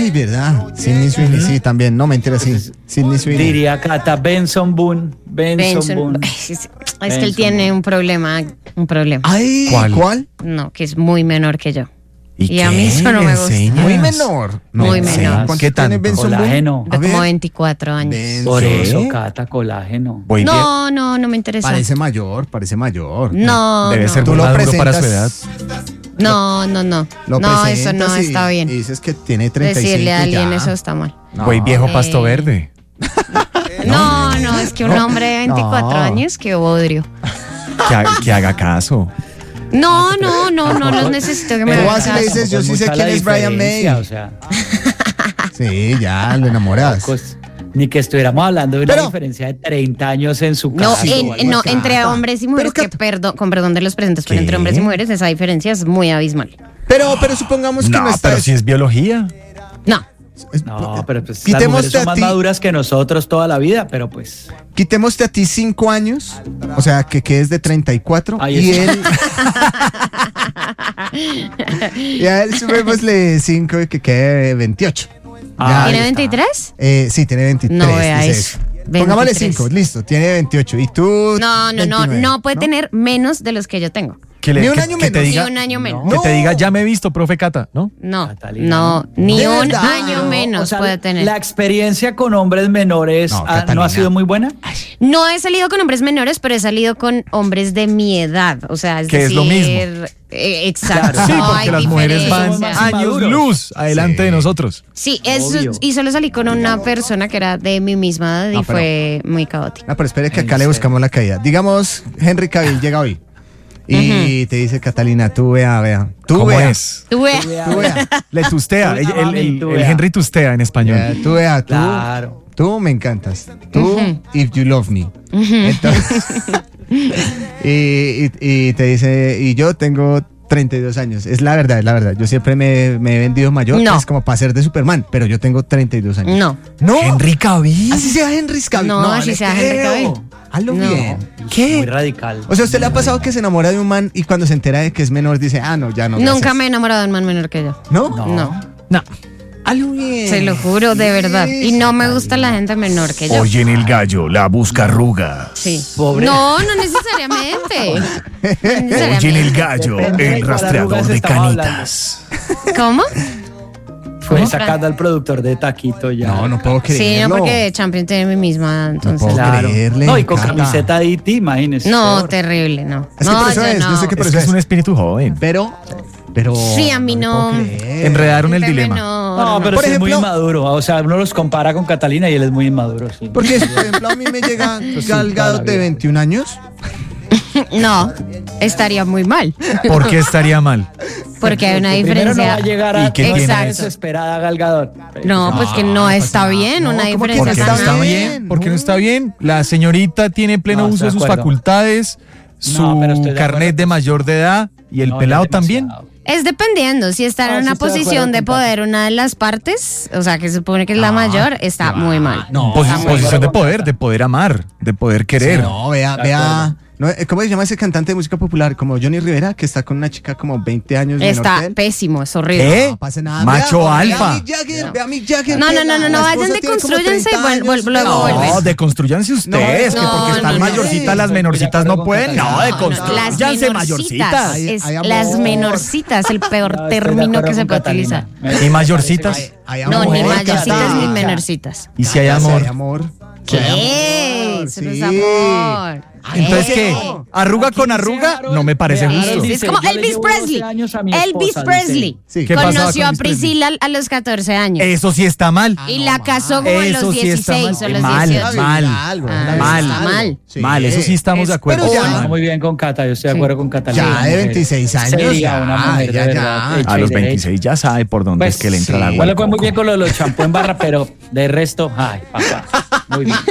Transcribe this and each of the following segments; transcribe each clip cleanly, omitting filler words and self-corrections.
Ay, verdad. Sidney Sweeney, sí, también. No, mentira, sí. Sidney Sweeney. Diría Cata, Benson Boone. Boone. Es que él tiene un problema. Ay, ¿cuál? No, que es muy menor que yo. ¿Y a mí eso no me gusta. Muy menor. Muy menor. ¿Cuánto tiene Benson Boone? Colágeno. De como 24 años. Por eso, Cata, colágeno. No me interesa. Parece mayor. No, Debe ser Tú muy lo maduro para su edad. No. Lo No, eso no presentas está bien. Y dices que tiene 35 Decirle a alguien ya. eso está mal. Güey viejo pasto verde. No, es que un hombre de 24 años, qué bodrio. Que haga caso. No los necesito que me Pero hagan así le caso. dices, yo sí sé Mucha quién la es Brian May. diferencia, o sea, Sí, ya, lo enamoras. pues, ni que estuviéramos hablando de una diferencia de 30 años en su No, caso. entre hombres y mujeres, con perdón de los presentes, pero entre hombres y mujeres esa diferencia es muy abismal. Pero supongamos que no está. Pero si es biología. No, pero pues las Quitémoste mujeres son a más ti. maduras que nosotros toda la vida, pero pues... Quitémoste a ti 5 años, o sea, que quedes de 34 Ahí y está. él... y a él subémosle 5 y que quede 28. Ya, ¿Tiene 23? sí, tiene 23. No vea dice eso. Pongámosle 23. 5, listo, tiene 28. ¿Y tú? No 29, puede tener menos de los que yo tengo. Ni un año que te menos. diga, Ni un año menos. Que te diga, ya me he visto, profe Cata, ¿no? No, ni ¿De un verdad? año menos O sea, puede tener. ¿La experiencia con hombres menores No, no Catalina. ha sido muy buena? No he salido con hombres menores, pero he salido con hombres de mi edad. O sea, Que es lo mismo. Exacto. Sí, no porque hay las mujeres van diferencia. más años maduros. luz adelante de nosotros. Sí, eso, Obvio. y solo salí con una persona que era de mi misma edad y No, pero- fue muy caótico. No, pero espere que ¿En acá le serio? buscamos la caída. Digamos, Henry Cavill llega hoy y te dice, Catalina, tú vea. Tú ¿Cómo vea. es? Tú ve- Tú vea. Le tustea. Tú, mami, tú El vea. Henry tustea en español. Ya, tú vea, tú. Claro. Tú me encantas. Tú, if you love me. Entonces, y te dice, y yo tengo 32 años. Es la verdad. Yo siempre me he vendido mayor, No. pues como para ser de Superman, pero yo tengo 32 años. No. No. Henry Cavill. Así sea Henry Cavill. No, así le sea Henry creo. Cavill. Hazlo No. bien. Muy radical. O sea, ¿usted le ha pasado que se enamora de un man y cuando se entera de que es menor dice, no, ya no? Nunca gracias"? me he enamorado de un man menor que yo. ¿No? No. No. Hazlo bien. Se lo juro, de verdad. Y no me gusta la gente menor que yo. Oye en el gallo, la busca arruga. Sí. Pobre. No necesariamente. No necesariamente. Oye en el gallo, Depende de el cuál rastreador arrugas de estamos canitas. ¿Cómo? Fue ¿Cómo? sacando al productor de Taquito ya. No puedo creerlo. Sí, no, porque Champion tiene mi misma, entonces. puedo Claro. creerle, No, y con Cata. camiseta de IT, imagínese. No, peor. terrible, no. Es que no, por eso yo es, no. yo sé que por Es eso que es un espíritu joven. Pero. Sí, a mí no. le puedo creer. Enredaron el De dilema. menor, No, pero Por sí es muy ejemplo- inmaduro. O sea, uno los compara con Catalina y él es muy inmaduro, sí. Porque, por ejemplo, a mí me llega Pues sí, Gal toda la Gadot de vida. 21 años. No, estaría muy mal. ¿Por qué estaría mal? Porque hay una Primero no va a diferencia. llegar ¿Y a qué no tiene está eso? desesperada Gal Gadot. No, pues que no está bien, No, una ¿cómo que diferencia ¿Por qué está no tan está grande. bien? ¿Por qué no está bien? La señorita tiene pleno No, uso estoy de sus de acuerdo. facultades, su No, pero estoy de acuerdo carnet de que- mayor de edad y el No, pelado ya es también. demasiado. Es dependiendo, si está Ah, en sí una estoy de posición acuerdo de con poder una de las partes, o sea, que se supone que es la mayor, está muy mal. No, Está muy Posición mal. de poder amar, de poder querer. No, vea. No, ¿cómo se llama ese cantante de música popular? Como Johnny Rivera, que está con una chica como 20 años menor que Está él. pésimo, es horrible. ¿Eh? No pasa nada. Macho vea, alfa. Ve a Mick Jagger, ve a Mick Jagger. No, que no, no, la no, vayan, esposa tiene como deconstrúyanse y 30 años. luego No, vuelven. deconstruyanse ustedes, No, que porque no, están no, mayorcitas, las menorcitas no pueden. No, Las deconstruyanse mayorcitas. Ay, es ay, amor. las menorcitas, el peor No, estoy de término acuerdo que se con puede Catalina. utilizar. ¿Y mayorcitas? Ay, No, amor, ni mayorcitas Cata. ni menorcitas. ¿Y si hay Sí, amor? hay amor. ¿Qué? Sí, hay amor, Eso no es sí. amor. Entonces, ¿qué? no. ¿Arruga Aquí con dice arruga? Harold- No me parece Vea, justo. Harold Es dice, como yo le Elvis llevo Presley. 12 años a mi Elvis esposa, Presley Sí. ¿Qué pasaba conoció con a Elvis Presley? Priscila a los 14 años. Eso sí está mal. Y la casó como a Eso los sí está 16 o mal. los Mal, 18. mal, Algo, Ah, mal, está mal. Sí. Mal, eso sí estamos de acuerdo. Pero ya. Está Está mal. muy bien con Cata, yo estoy de acuerdo con Catalina. Ya, Una de mujer 26 años, seria, ya, una mujer ya, de ya. verdad, hecha A y los derecha. 26 ya sabe por dónde es que le entra sí. la agua. Igual le al fue muy coco. bien con lo de los champú en barra, pero de resto, ay, papá, muy bien.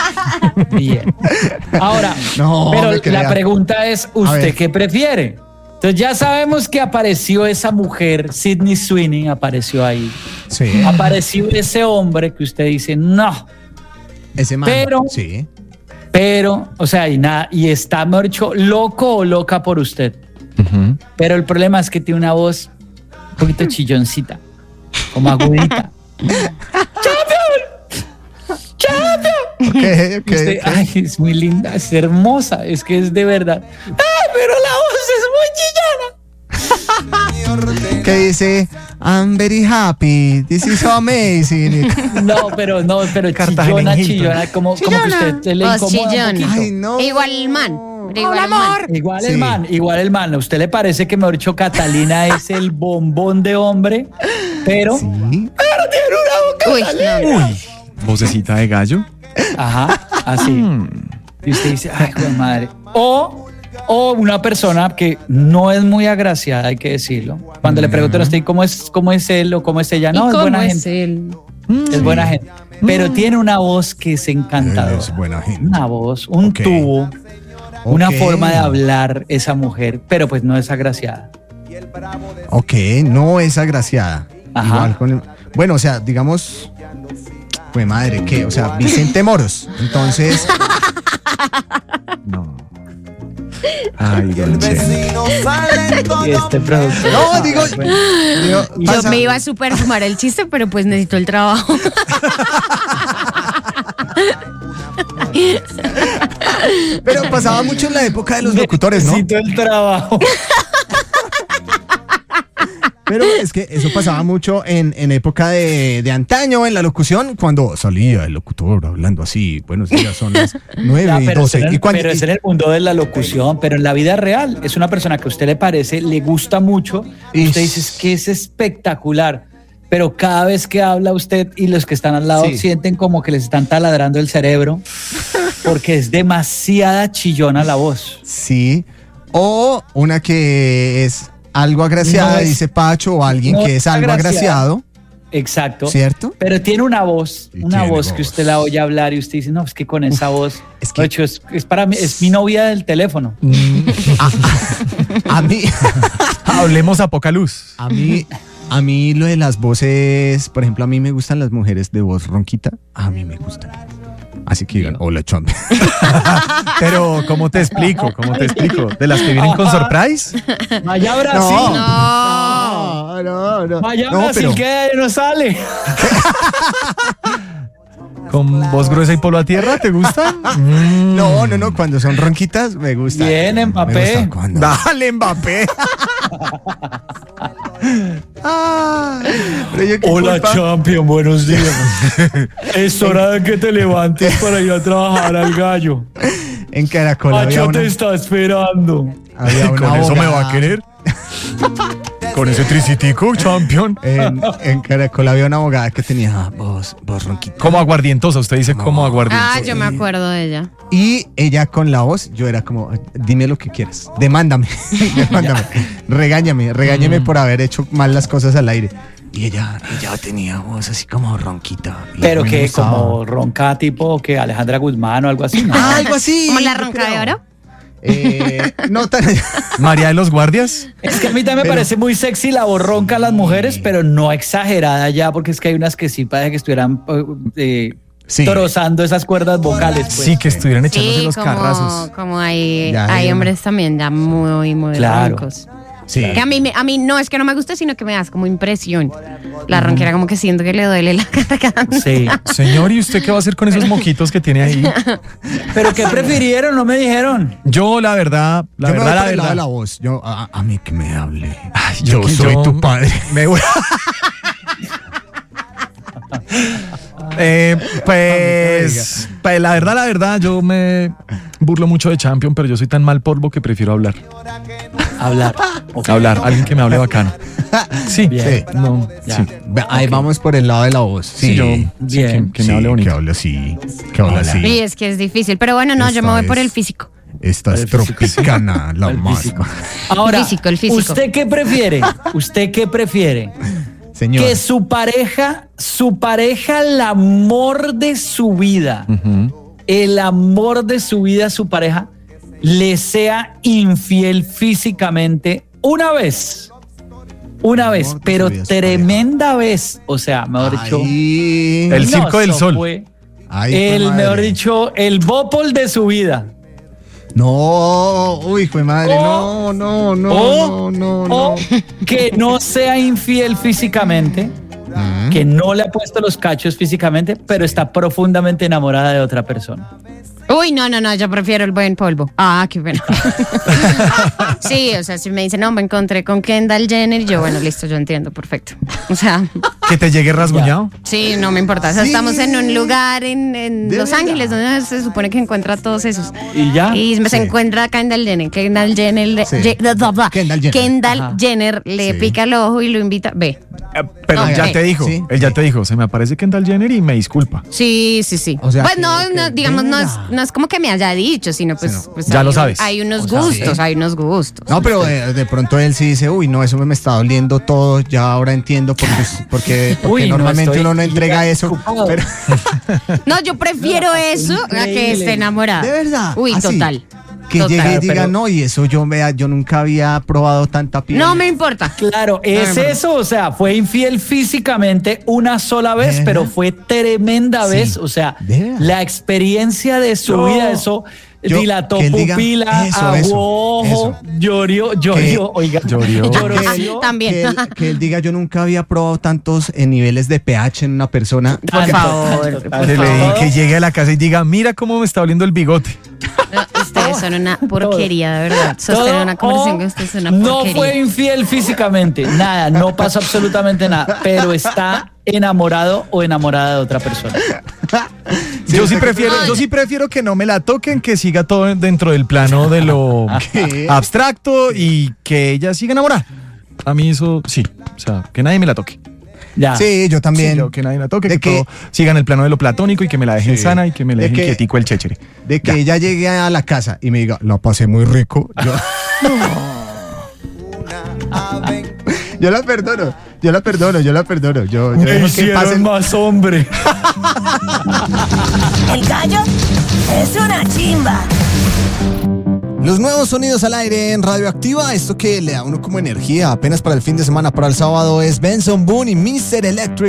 Bien. Ahora, No, pero me crea. la pregunta es, A ¿usted ver. qué prefiere? Entonces ya sabemos que apareció esa mujer, Sidney Sweeney apareció ahí. Sí. Apareció ese hombre que usted dice, no, Ese man. Pero- Sí. pero, o sea, y nada, y está, mejor dicho, loco o loca por usted. Ujú. Pero el problema es que tiene una voz un poquito chilloncita, como agudita. Okay. Ay, es muy linda, es hermosa, es que es de verdad. ¡Ay, pero la voz es muy chillona! Que dice, I'm very happy, this is so amazing. No, pero chillona, como que usted le Voz incomoda un chillona. poquito. Ay, no. Igual el man. Igual Sí. igual el man. ¿A usted le parece que, mejor dicho, Catalina es el bombón de hombre? Pero Sí. tiene una boca. Uy, no. Uy, vocecita de gallo. Ajá, así. Y usted dice, ay, joder, madre. O una persona que no es muy agraciada, hay que decirlo. Cuando le preguntan a usted cómo es él o cómo es ella, no, es buena gente. Él? Es buena gente. Pero tiene una voz que es encantadora. Es buena gente. Una voz, un Ok. tubo, una Ok. forma de hablar esa mujer, pero pues no es agraciada. Ok, no es agraciada. Ajá. Igual con bueno, o sea, digamos, pues madre, ¿qué? O sea, Vicente Moros. Entonces, No. Ay, don Che. Y este productor. no, digo, Yo pasa- me iba a super sumar el chiste, pero pues necesito el trabajo. pero pasaba mucho en la época de los locutores, ¿no? Necesito el trabajo. Pero es que eso pasaba mucho en época de antaño, en la locución, cuando salía el locutor hablando así, buenos días, son las 9 Ya, y pero 12. Y cuando, pero es en el mundo de la locución, pero en la vida real es una persona que a usted le parece, le gusta mucho, Ish. usted dice "Es que es espectacular", pero cada vez que habla usted y los que están al lado Sí. sienten como que les están taladrando el cerebro porque es demasiada chillona la voz. sí, o una que es algo agraciada, No es- dice Pacho, o alguien no que es es algo agraciada. agraciado, Exacto. ¿cierto? Pero tiene una voz Y que tiene usted voz. la oye hablar y usted dice, no, es que con esa voz, es que- de hecho, es para mí, es mi novia del teléfono. A mí, Hablemos a poca luz. a mí lo de las voces, por ejemplo, a mí me gustan las mujeres de voz ronquita, a mí me gustan. Así que digan, hola, chomp. Pero, ¿cómo te explico? ¿Cómo te explico? ¿De las que vienen con surprise? Vaya Brasil. No. Vaya No, Brasil, pero- que no sale. ¿Con voz gruesa y polo a tierra? ¿Te gustan? No, cuando son ronquitas me gusta. Bien, Mbappé. Me gusta cuando- Dale, Mbappé. Pero yo qué Hola, culpa. champion, buenos días. Es hora de que te levantes para ir a trabajar al gallo. En Caracol había Pacho una, te está esperando. había una ¿Con eso me va abogada. a querer? ¿Con ese tricitico, champion? En Caracol había una abogada que tenía voz ronquita. Como aguardientosa, usted dice como aguardientosa. Ah, yo me acuerdo de ella. Y ella con la voz, yo era como, dime lo que quieras, demándame, regáñame por haber hecho mal las cosas al aire. Y ella tenía voz así como ronquita. Y Pero me que gustaba. como ronca tipo que Alejandra Guzmán o algo así, ¿no? Ah, algo así. ¿Como la yo ronca de creo. oro? No tan María de los Guardias. Es que a mí también me Pero- parece muy sexy la voz ronca a las mujeres, pero no exagerada ya, porque es que hay unas que sí parece que estuvieran Sí. trozando esas cuerdas vocales. Pues. Sí, que estuvieran echándose Sí, los carrazos. como hay Ya, hay ya. hombres también ya muy Claro. roncos. Sí. Que a mí no es que no me guste, sino que me das como impresión. La ronquera como que siento que le duele la garganta. Sí. Señor, ¿y usted qué va a hacer con esos moquitos que tiene ahí? ¿Pero qué prefirieron? No me dijeron. Yo, la verdad, Yo me voy por el lado de la verdad. voz. Yo, a mí que me hable. Ay, yo que soy tu padre. Me voy. Pues, la verdad, yo me burlo mucho de Champion, pero yo soy tan mal polvo que prefiero hablar. Hablar. Ok. Hablar, alguien que me hable bacano. Sí, Bien. no, Ya. sí. Ahí vamos por el lado de la voz. Sí, yo, sí, Bien. que me hable Que bonito. hable así. Que hable así. Sí, es que es difícil. Pero bueno, no, yo me Esta voy por es- el físico. Esta es El físico. tropicana, la El más. físico. Ahora, El físico. ¿usted qué prefiere? ¿Usted qué prefiere? Señor. Que su pareja, el amor de su vida, el amor de su vida, su pareja, le sea infiel físicamente una vez, de su pero vida, su tremenda vez, o sea, mejor dicho, Ay, El Circo del eso Sol. fue ay, el, fue madre. mejor dicho, el bopol de su vida. No, uy, fue madre. O- No. O que no sea infiel físicamente, que no le ha puesto los cachos físicamente, pero está profundamente enamorada de otra persona. Uy, no, yo prefiero el buen polvo. Ah, qué pena. Sí, o sea, si me dicen, no, me encontré con Kendall Jenner, yo, bueno, listo, yo entiendo, perfecto. O sea, ¿Que te llegue rasguñado? sí, no me importa. O sea, Sí. estamos en un lugar en De Los verdad. Ángeles donde se supone que encuentra a todos esos. Y ya. Y se Sí. encuentra a Kendall Jenner. Kendall Jenner, Sí. Kendall Jenner. Jenner le Sí. pica el ojo y lo invita. Ve. Pero No, él ya ok. te dijo, Sí. él ya te dijo, se me aparece Kendall Jenner y me disculpa. Sí. O sea, pues que- no, que- digamos, no venga. es como que me haya dicho, sino pues, Sí, no. pues Ya hay lo sabes. Hay unos O sea, gustos, sí. hay unos gustos. No, pero de pronto él sí dice, uy, no, eso me está doliendo todo, ya ahora entiendo porque Uy, no, normalmente estoy uno no entrega eso. ocupado. Pero, No, yo prefiero eso a que increíble. esté enamorada. ¿de verdad? Uy, ¿Ah, sí? total. Que Total. llegue y diga, Pero- no, y eso yo nunca había probado tanta piel. No me importa. Claro, es eso, o sea, fue infiel físicamente una sola vez, ¿Verdad? pero fue tremenda Sí. vez, o sea, ¿Verdad? la experiencia de su Yo- vida, eso yo- dilató que él diga, pupila, eso, aguó ojo, llorió, oiga, Llorió. lloró. Que él, También. que él diga, yo nunca había probado tantos niveles de pH en una persona. Por favor, tanto, por Que, favor. que llegue a la casa y diga, mira cómo me está oliendo el bigote. No, ustedes son una porquería, de verdad. Todo, Sostener una conversación o con ustedes es una no porquería. fue infiel físicamente, nada, no pasó absolutamente nada, pero está enamorado o enamorada de otra persona. Yo sí prefiero que no me la toquen, que siga todo dentro del plano de lo ¿Qué? abstracto y que ella siga enamorada. A mí eso sí, o sea, que nadie me la toque. Ya. Sí, yo también. Sí, yo, que nadie me la toque, De que que- todo siga en el plano de lo platónico y que me la dejen Sí. sana y que me la De dejen que- quietico el chéchere. De que ella llegue a la casa y me diga, la pasé muy rico. Yo la perdono. Yo dejo que pasen. más hombre. El gallo es una chimba. Los nuevos sonidos al aire en Radioactiva, esto que le da a uno como energía apenas para el fin de semana, para el sábado, es Benson Boone y Mr. Electric.